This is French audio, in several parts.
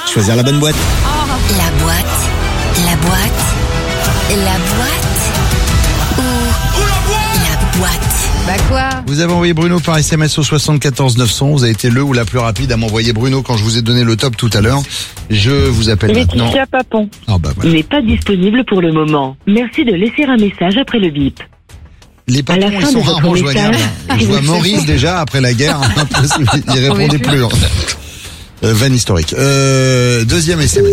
choisir la bonne boîte. La boîte. La boîte. Bah quoi? Vous avez envoyé Bruno par SMS au 74 900. Vous avez été le ou la plus rapide à m'envoyer Bruno quand je vous ai donné le top tout à l'heure. Je vous appelle maintenant. Laetitia Papon. Ah bah voilà. N'est pas disponible pour le moment. Merci de laisser un message après le bip. Les patrons, À la ils fin sont de votre rarement joignables. message. Je vois Maurice déjà après la guerre. Impossible, il répondait plus. Van historique. Deuxième SMS.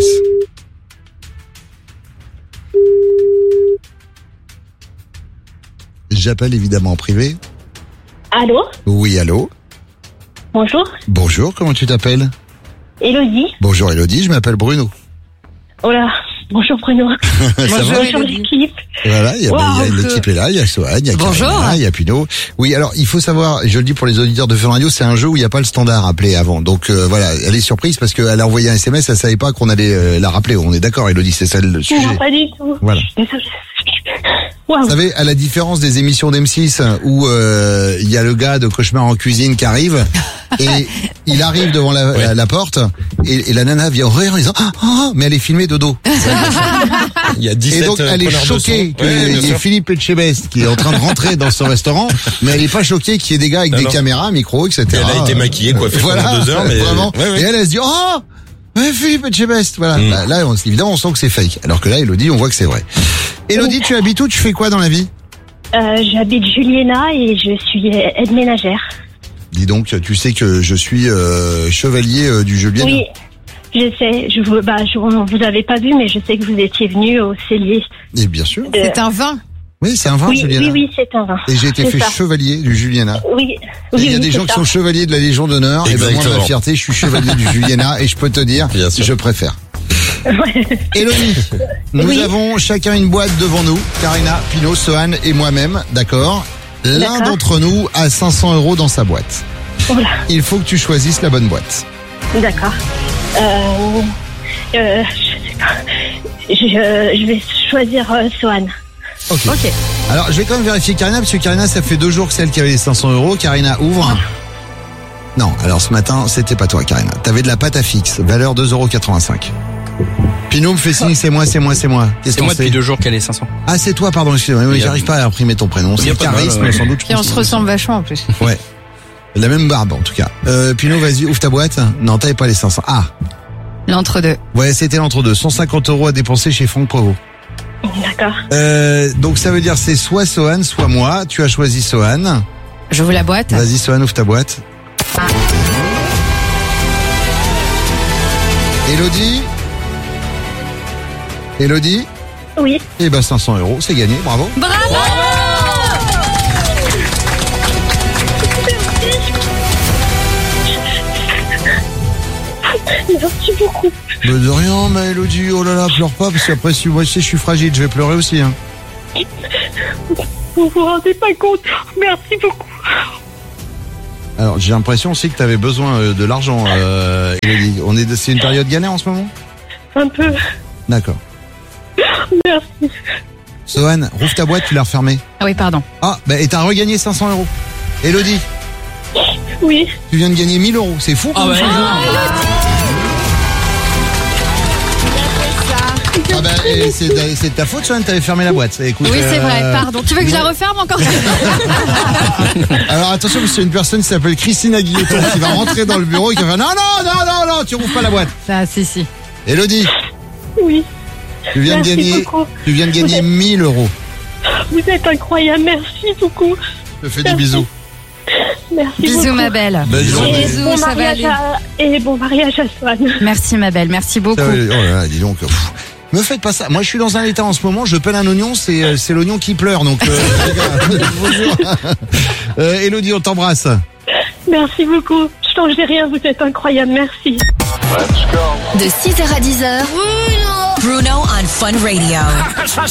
J'appelle évidemment en privé. Allô? Oui, allô? Bonjour, Bonjour, comment tu t'appelles? Elodie. Bonjour Elodie, je m'appelle Bruno. Oh là, bonjour Bruno. Ça va? Bonjour l'équipe. Voilà, il y a, Wow, il y a l'équipe est là, il y a Sohan, il y a Bonjour. Karina, il y a Pino. Oui, alors il faut savoir, je le dis pour les auditeurs de Fun Radio, c'est un jeu où il n'y a pas le standard appelé avant. Donc voilà, elle est surprise parce qu'elle a envoyé un SMS, elle savait pas qu'on allait la rappeler. On est d'accord Elodie, c'est ça le sujet. Non, pas du tout. Voilà. Désolée. Vous Waouh. savez, à la différence des émissions d'M6 où il y a le gars de Cauchemar en cuisine qui arrive et il arrive devant la porte et la nana vient rire en disant ah, mais elle est filmée de dos. Il y a 17 Et donc elle est preneurs de choquée son. Ouais, qu'il bien y ait sûr. Philippe Etchebest qui est en train de rentrer dans ce restaurant, mais elle est pas choquée qu'il y ait des gars avec Non, des non. caméras, micros, etc. Et elle a été maquillée, coiffée Voilà, pendant 2 heures, mais vraiment. ouais, ouais. Et elle se dit oh ouais, Philippe Etchebest, voilà. Mm. Bah, là, évidemment, on sent que c'est fake. Alors que là, Elodie, on voit que c'est vrai. Elodie, tu habites où? Tu fais quoi dans la vie? J'habite Juliena et je suis aide ménagère. Dis donc, tu sais que je suis chevalier du Julien. Oui, je sais. Vous avez pas vu, mais je sais que vous étiez venu au cellier. Et bien sûr. C'est un vin. Oui, c'est un vin, Oui, Juliana. oui, c'est un vin. Et j'ai été C'est fait ça. chevalier du Juliana. Oui, Et oui, il y a des gens qui sont chevaliers de la Légion d'honneur. Et ben moi, ma Exactement. fierté, je suis chevalier du Juliana. Et je peux te dire, Bien sûr. je préfère. Elodie, nous Oui. avons chacun une boîte devant nous. Karina, Pino, Sohan et moi-même, d'accord. L'un D'accord. d'entre nous a 500 € dans sa boîte. Voilà, Il faut que tu choisisses la bonne boîte. d'accord. Je sais pas. Je vais choisir Sohan. Ok. Ok. Alors, je vais quand même vérifier Karina, parce que Karina, ça fait 2 jours que c'est elle qui avait les 500 €. Karina, ouvre. Non, alors ce matin, c'était pas toi, Karina. T'avais de la pâte à fixe, valeur 2,85 €. Pino me fait signe, c'est moi. Qu'est-ce C'est qu'on moi sait depuis 2 jours qu'elle est 500. Ah, c'est toi, pardon, excusez-moi. Oui, Il y a- j'arrive pas à imprimer ton prénom. Il y C'est a pas de mal, charisme, ouais. sans doute. je Puis on pense. se ressemble vachement en plus. Ouais. La même barbe, en tout cas. Pino, vas-y, ouvre ta boîte. Non, t'avais pas les 500. Ah. L'entre-deux. Ouais, c'était l'entre-deux. 150 € à dépenser chez Franck Provost. D'accord. Donc ça veut dire c'est soit Sohan, soit moi. Tu as choisi Sohan. J'ouvre la boîte. Vas-y, Sohan, ouvre ta boîte. Elodie. Oui. Eh ben 500 €, c'est gagné, bravo. Bravo! Merci beaucoup. Mais de rien, mais Elodie, oh là là, pleure pas, parce qu'après, si moi je suis fragile, je vais pleurer aussi. Hein. Vous vous rendez pas compte. Merci beaucoup. Alors, j'ai l'impression aussi que tu avais besoin de l'argent, Elodie. C'est une période galère en ce moment? Un peu. D'accord. Merci. Sohan, rouvre ta boîte, tu l'as refermée. Ah oui, pardon. Ah, bah, et t'as regagné 500 €. Elodie, Oui. tu viens de gagner 1000 €, c'est fou. comme chose. Ah bah, et c'est de ta faute, Sohan, t'avais fermé la boîte. Écoute, Oui, c'est vrai, pardon. Tu veux que je la referme encore? Alors attention, parce qu'il y a une personne qui s'appelle Christina Guilleton qui va rentrer dans le bureau et qui va faire non, tu rouvres pas la boîte. Ah, si. Elodie, Oui. tu viens de Merci gagner, beaucoup. tu viens de gagner 1000 €. Vous êtes incroyable. Merci beaucoup. Je te fais des bisous. Merci Bisous, beaucoup. ma belle. Belle journée. Bisous, bon ça va mariage aller. et bon mariage à Swan. Merci, ma belle. Merci beaucoup. Oh là là, dis donc. Me faites pas ça. Moi, je suis dans un état en ce moment. Je pèle un oignon, c'est l'oignon qui pleure. Donc, les gars, bonjour. Elodie, on t'embrasse. Merci beaucoup. Je changerai rien. Vous êtes incroyable. Merci. De 6h à 10h. Bruno on Fun Radio.